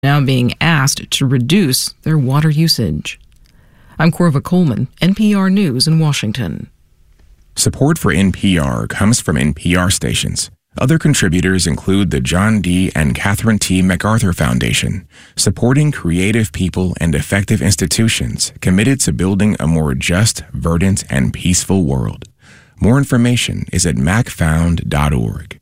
now being asked to reduce their water usage. I'm Corva Coleman, NPR News in Washington. Support for NPR comes from NPR stations. Other contributors include the John D. and Catherine T. MacArthur Foundation, supporting creative people and effective institutions committed to building a more just, verdant, and peaceful world. More information is at macfound.org.